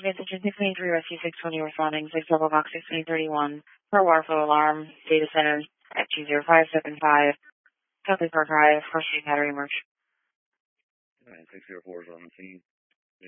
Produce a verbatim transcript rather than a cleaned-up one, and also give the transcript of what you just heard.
Attention six twenty-three, Rescue six twenty, responding six level box six twenty thirty-one, per Warflow alarm, data center at two zero five seven five, Southwest Park Drive, First Street Battery Merch. Alright, six zero four is on the scene.